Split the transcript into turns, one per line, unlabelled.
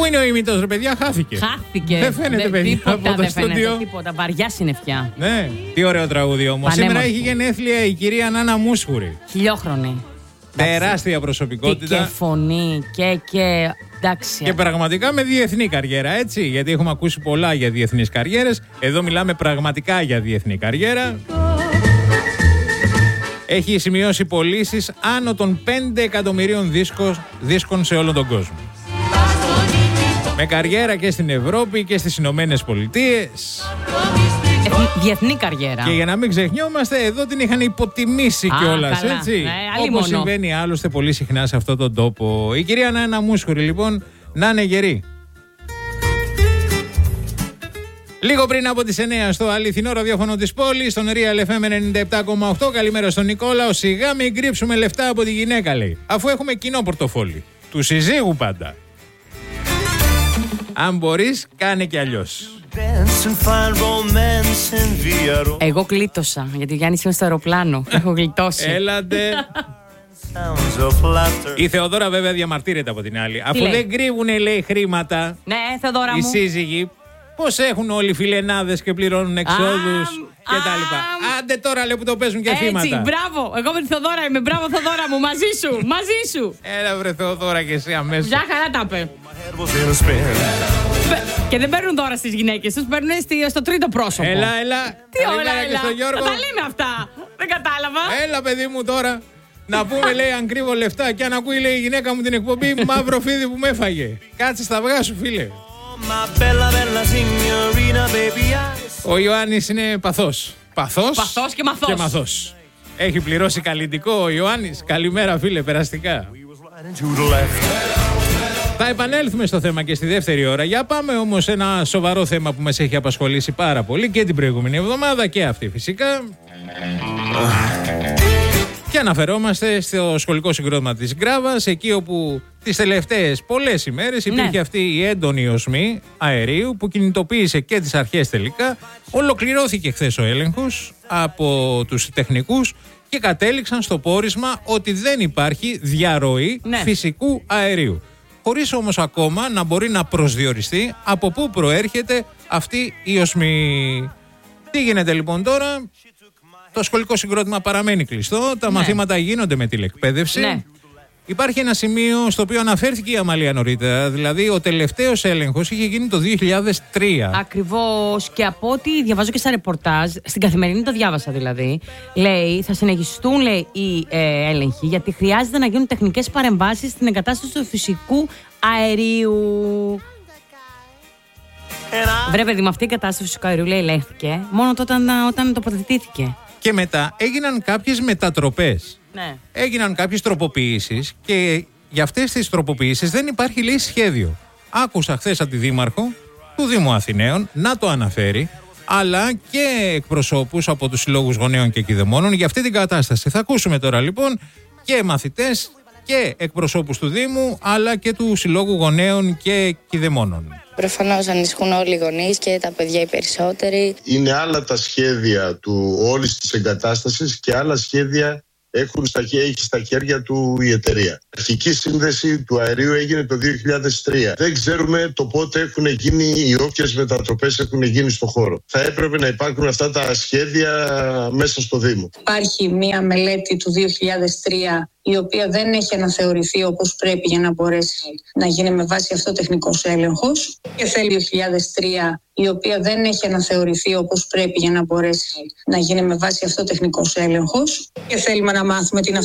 Πού είναι ο ημιτός, ρε παιδιά, χάθηκε.
Δεν
φαίνεται, παιδιά,
τίποτα,
από το
δεν
στούντιο.
φαίνεται τίποτα. Βαριά συννεφιά.
Ναι, τι ωραίο τραγούδι όμως. Σήμερα έχει γενέθλια η κυρία Νάνα Μούσχουρη.
Χιλιόχρονη.
Τεράστια προσωπικότητα.
Και φωνή και εντάξει.
Και πραγματικά με διεθνή καριέρα, έτσι. Γιατί έχουμε ακούσει πολλά για διεθνείς καριέρες. Εδώ μιλάμε πραγματικά για διεθνή καριέρα. Έχει σημειώσει πωλήσεις άνω των 5 εκατομμυρίων δίσκων σε όλο τον κόσμο. Με καριέρα και στην Ευρώπη και στις Ηνωμένες Πολιτείες.
Διεθνή καριέρα.
Και για να μην ξεχνιόμαστε, εδώ την είχαν υποτιμήσει κιόλας, έτσι. Όπως συμβαίνει άλλωστε πολύ συχνά σε αυτόν τον τόπο. Η κυρία Νάνα Μούσχουρη, λοιπόν, να είναι γερή. Λίγο πριν από τις 9 στο αληθινό ραδιόφωνο της πόλης, στον Real FM 97,8. Καλημέρα στον Νικόλαο. Σιγά μην κρύψουμε λεφτά από τη γυναίκα, λέει. Αφού έχουμε κοινό πορτοφόλι. Του συζύγου πάντα. Αν μπορείς, κάνε κι αλλιώς.
Εγώ γλίτωσα, γιατί ο Γιάννης είναι στο αεροπλάνο. Έχω γλιτώσει.
Έλατε. Η Θεοδόρα βέβαια διαμαρτύρεται από την άλλη. Αφού δεν κρύβουνε, λέει, χρήματα.
Ναι, Θεοδόρα μου.
Οι σύζυγοι. Πώς έχουν όλοι οι φιλενάδες και πληρώνουν εξόδους και τα λοιπά. Άντε τώρα, λέει, που το παίζουν και θύματα.
Έτσι, μπράβο. Εγώ με τη Θεοδόρα είμαι. Μπράβο, Θεοδόρα μου. Μαζί σου. Μαζί σου.
Έλα, βρε Θεοδόρα, και εσύ αμέσως.
Μια χαρά τα είπε. Και δεν παίρνουν δώρα στις γυναίκες τους, παίρνουν στο τρίτο πρόσωπο.
Έλα.
Τι όλα, έλα. Θα τα λέμε αυτά. Δεν κατάλαβα.
Έλα, παιδί μου, τώρα. Να πούμε, λέει, αν κρύβω λεφτά και αν ακούει, λέει, η γυναίκα μου την εκπομπή, μαύρο φίδι που με έφαγε. Κάτσε στα αυγά σου, φίλε. Ο Ιωάννης είναι παθός. Παθός και μαθός. Έχει πληρώσει καλλιτικό ο Ιωάννης. Καλημέρα, φίλε, περαστικά. Θα επανέλθουμε στο θέμα και στη δεύτερη ώρα. Για πάμε όμως σε ένα σοβαρό θέμα που μας έχει απασχολήσει πάρα πολύ και την προηγούμενη εβδομάδα και αυτή φυσικά. Και αναφερόμαστε στο σχολικό συγκρότημα της Γκράβας, εκεί όπου τις τελευταίες πολλές ημέρες υπήρχε αυτή η έντονη οσμή αερίου που κινητοποίησε και τις αρχές τελικά. Ολοκληρώθηκε χθες ο έλεγχος από τους τεχνικούς και κατέληξαν στο πόρισμα ότι δεν υπάρχει διαρροή φυσικού αερίου. Χωρίς όμως ακόμα να μπορεί να προσδιοριστεί από πού προέρχεται αυτή η οσμή. Τι γίνεται λοιπόν τώρα? Το σχολικό συγκρότημα παραμένει κλειστό, τα μαθήματα γίνονται με τηλεκπαίδευση. Υπάρχει ένα σημείο στο οποίο αναφέρθηκε η Αμαλία νωρίτερα, δηλαδή ο τελευταίος έλεγχος είχε γίνει το 2003.
Ακριβώς, και από ό,τι διαβάζω και στα ρεπορτάζ, στην Καθημερινή το διάβασα δηλαδή, λέει θα συνεχιστούν, λέει, οι έλεγχοι, γιατί χρειάζεται να γίνουν τεχνικές παρεμβάσεις στην εγκατάσταση του φυσικού αερίου. Βρε παιδί, με αυτή η κατάσταση του φυσικού αερίου, λέει, ελέγχθηκε μόνο τότε όταν τοποθετήθηκε.
Και μετά έγιναν κάποιες μετατροπές. Έγιναν κάποιες τροποποιήσεις και για αυτές τις τροποποιήσεις δεν υπάρχει, λέει, σχέδιο. Άκουσα χθες από τη Δήμαρχο του Δήμου Αθηναίων να το αναφέρει, αλλά και εκπροσώπους από τους συλλόγους γονέων και κηδεμόνων για αυτή την κατάσταση. Θα ακούσουμε τώρα λοιπόν και μαθητές και εκπροσώπους του Δήμου, αλλά και του Συλλόγου Γονέων και Κηδεμόνων.
Προφανώς ανησυχούν όλοι οι γονείς και τα παιδιά οι περισσότεροι.
Είναι άλλα τα σχέδια του όλης της εγκατάστασης και άλλα σχέδια έχει στα χέρια του η εταιρεία. Η αρχική σύνδεση του αερίου έγινε το 2003. Δεν ξέρουμε το πότε έχουν γίνει οι όποιες μετατροπές έχουν γίνει στο χώρο. Θα έπρεπε να υπάρχουν αυτά τα σχέδια μέσα στο Δήμο.
Υπάρχει μία μελέτη του 2003 η οποία δεν έχει αναθεωρηθεί όπως πρέπει για να μπορέσει να γίνει με βάση αυτό τεχνικός έλεγχος. Και θέλει 2003 η οποία δεν έχει αναθεωρηθεί όπως πρέπει για να μπορέσει να γίνει με βάση αυτό τεχνικός έλεγχος. Και θέλουμε να μάθουμε τι είναι